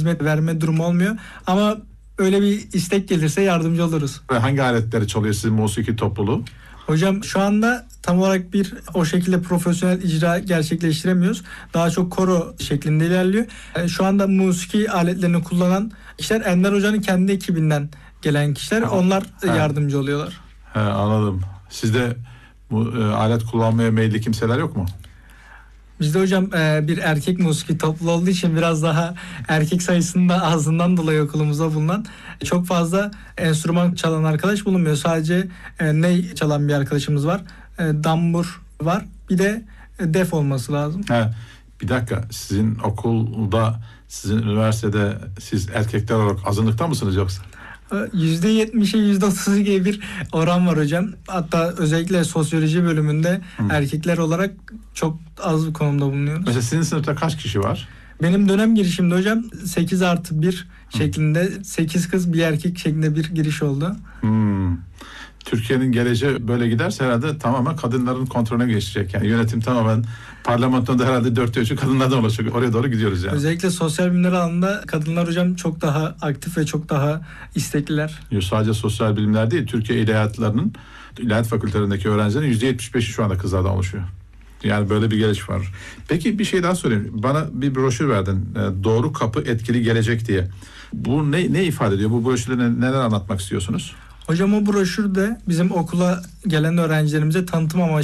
hizmet verme durumu olmuyor. Ama öyle bir istek gelirse yardımcı oluruz. Hangi aletleri çalıyor sizin musiki topluluğu? Hocam şu anda tam olarak o şekilde profesyonel icra gerçekleştiremiyoruz. Daha çok koro şeklinde ilerliyor. Şu anda musiki aletlerini kullanan kişiler Ender Hoca'nın kendi ekibinden gelen kişiler. Onlar yardımcı oluyorlar. Anladım. Sizde bu alet kullanmaya meyilli kimseler yok mu? Bizde hocam bir erkek musiki topluluğu olduğu için biraz daha erkek sayısının da azından dolayı okulumuzda bulunan çok fazla enstrüman çalan arkadaş bulunmuyor. Sadece ney çalan bir arkadaşımız var. Dambur var. Bir de def olması lazım. Bir dakika. Sizin okulda, sizin üniversitede siz erkekler olarak azınlıkta mısınız yoksa? %70'e %30 gibi bir oran var hocam. Hatta özellikle sosyoloji bölümünde erkekler olarak çok az bir konumda bulunuyoruz. Mesela sizin sınıfta kaç kişi var? Benim dönem girişimde hocam 8+1 şeklinde 8 kız bir erkek şeklinde bir giriş oldu. Türkiye'nin geleceği böyle giderse herhalde tamamen kadınların kontrolüne geçecek. Yani yönetim tamamen parlamentonda herhalde 4'te 3'ü kadınlardan olacak. Oraya doğru gidiyoruz yani. Özellikle sosyal bilimler alanında kadınlar hocam çok daha aktif ve çok daha istekliler. Sadece sosyal bilimler değil, Türkiye ilahiyat fakültelerindeki öğrencilerin %75'i şu anda kızlardan oluşuyor. Yani böyle bir geliş var. Peki bir şey daha sorayım. Bana bir broşür verdin. Doğru Kapı Etkili Gelecek diye. Bu ne ifade ediyor? Bu broşürde neler anlatmak istiyorsunuz? Hocam o broşürde bizim okula gelen öğrencilerimize tanıtım amaçlı